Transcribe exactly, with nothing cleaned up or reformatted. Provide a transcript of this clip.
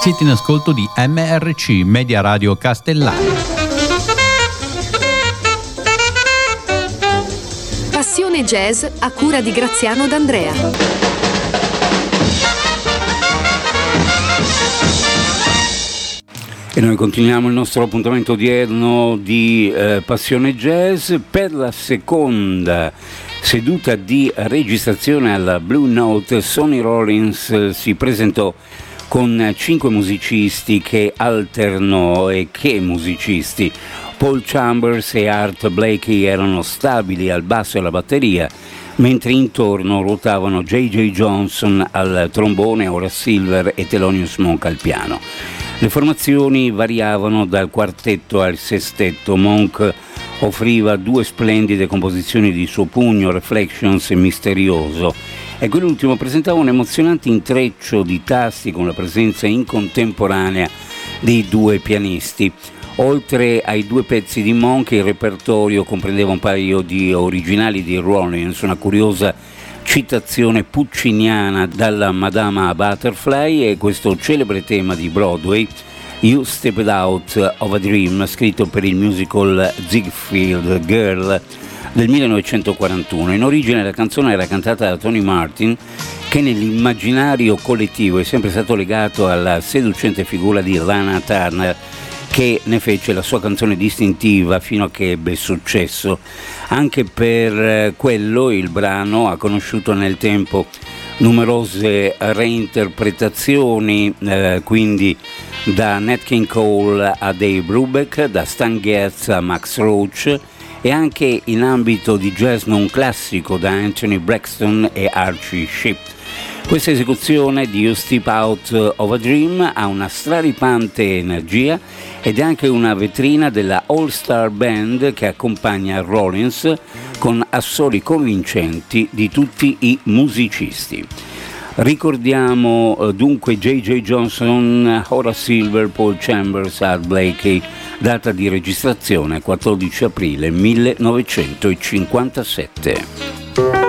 Siete in ascolto di M R C, Media Radio Castellana. Passione Jazz a cura di Graziano D'Andrea. E noi continuiamo il nostro appuntamento odierno di eh, Passione Jazz per la seconda seduta di registrazione alla Blue Note. Sonny Rollins eh, si presentò con cinque musicisti che alternò, e che musicisti! Paul Chambers e Art Blakey erano stabili al basso e alla batteria, mentre intorno ruotavano J J Johnson al trombone, Horace Silver e Thelonious Monk al piano. Le formazioni variavano dal quartetto al sestetto. Monk offriva due splendide composizioni di suo pugno, Reflections e Misterioso, e quell'ultimo presentava un emozionante intreccio di tasti con la presenza in contemporanea dei due pianisti. Oltre ai due pezzi di Monk, il repertorio comprendeva un paio di originali di Rollins, una curiosa citazione pucciniana dalla Madama Butterfly e questo celebre tema di Broadway, You Stepped Out of a Dream, scritto per il musical Ziegfeld Girl del millenovecentoquarantuno. In origine la canzone era cantata da Tony Martin, che nell'immaginario collettivo è sempre stato legato alla seducente figura di Lana Turner, che ne fece la sua canzone distintiva fino a che ebbe successo. Anche per quello il brano ha conosciuto nel tempo numerose reinterpretazioni, eh, quindi da Nat King Cole a Dave Brubeck, da Stan Getz a Max Roach, e anche in ambito di jazz non classico da Anthony Braxton e Archie Shepp. Questa esecuzione di You Step Out of a Dream ha una straripante energia ed è anche una vetrina della All Star Band che accompagna Rollins, con assoli convincenti di tutti i musicisti. Ricordiamo eh, dunque J J Johnson, Horace Silver, Paul Chambers, Art Blakey, data di registrazione quattordici aprile millenovecentocinquantasette.